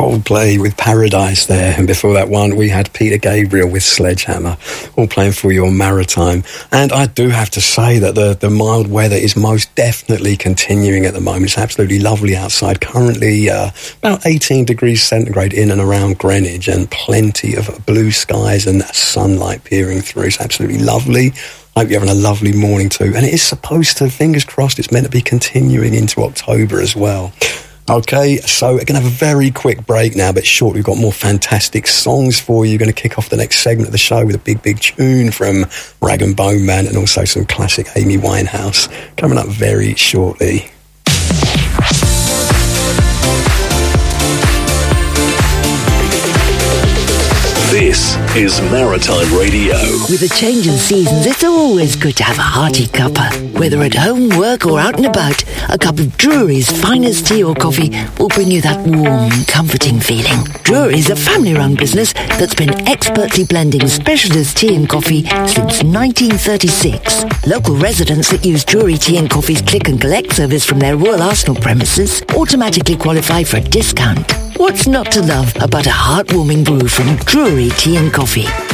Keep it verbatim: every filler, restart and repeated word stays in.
Coldplay with Paradise there, and before that one we had Peter Gabriel with Sledgehammer, all playing for your Maritime. And I do have to say that the, the mild weather is most definitely continuing at the moment. It's absolutely lovely outside. Currently uh, about eighteen degrees centigrade in and around Greenwich, and plenty of blue skies and sunlight peering through. It's absolutely lovely. I hope you're having a lovely morning too. And it is supposed to, fingers crossed, it's meant to be continuing into October as well. Okay, so we're going to have a very quick break now, but short. We've got more fantastic songs for you. We're going to kick off the next segment of the show with a big, big tune from Rag and Bone Man, and also some classic Amy Winehouse coming up very shortly. This is Maritime Radio. With a change in seasons, it's always good to have a hearty cuppa. Whether at home, work or out and about, a cup of Drury's finest tea or coffee will bring you that warm, comforting feeling. Drury's a family-run business that's been expertly blending specialist tea and coffee since nineteen thirty-six. Local residents that use Drury Tea and Coffee's click and collect service from their Royal Arsenal premises automatically qualify for a discount. What's not to love about a heartwarming brew from Drury Tea and Coffee?